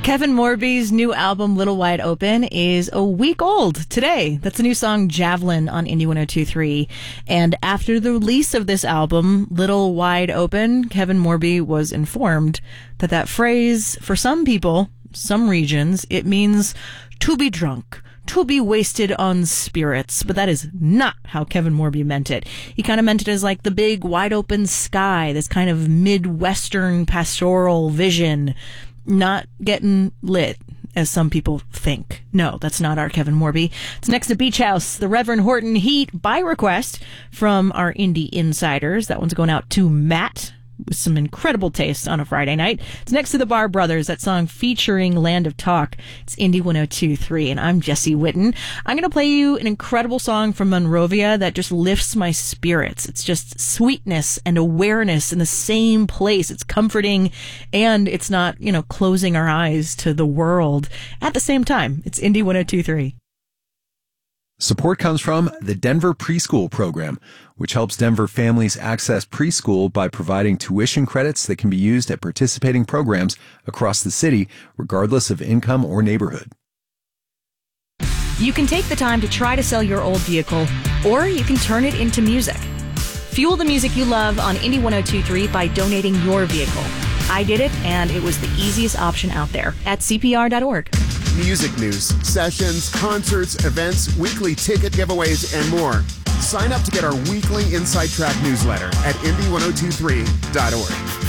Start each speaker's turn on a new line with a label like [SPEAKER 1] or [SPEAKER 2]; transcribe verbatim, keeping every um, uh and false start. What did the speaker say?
[SPEAKER 1] Kevin Morby's new album, Little Wide Open, is a week old today. That's the new song, Javelin, on Indie one oh two point three. And after the release of this album, Little Wide Open, Kevin Morby was informed that that phrase, for some people, some regions, it means to be drunk, to be wasted on spirits. But that is not how Kevin Morby meant it. He kind of meant it as like the big wide open sky, this kind of Midwestern pastoral vision. Not getting lit, as some people think. No, that's not our Kevin Morby. It's next to Beach House, the Reverend Horton Heat, by request from our indie insiders. That one's going out to Matt, with some incredible taste on a Friday night. It's next to the Bar Brothers, that song featuring Land of Talk. It's Indie one oh two point three, and I'm Jesse Witten. I'm going to play you an incredible song from Monrovia that just lifts my spirits. It's just sweetness and awareness in the same place. It's comforting, and it's not, you know, closing our eyes to the world at the same time. It's Indie one oh two point three.
[SPEAKER 2] Support comes from the Denver Preschool Program, which helps Denver families access preschool by providing tuition credits that can be used at participating programs across the city, regardless of income or neighborhood.
[SPEAKER 1] You can take the time to try to sell your old vehicle, or you can turn it into music. Fuel the music you love on Indie one oh two point three by donating your vehicle. I did it, and it was the easiest option out there at C P R dot org.
[SPEAKER 3] Music news, sessions, concerts, events, weekly ticket giveaways, and more. Sign up to get our weekly Inside Track newsletter at Indie one oh two three dot org.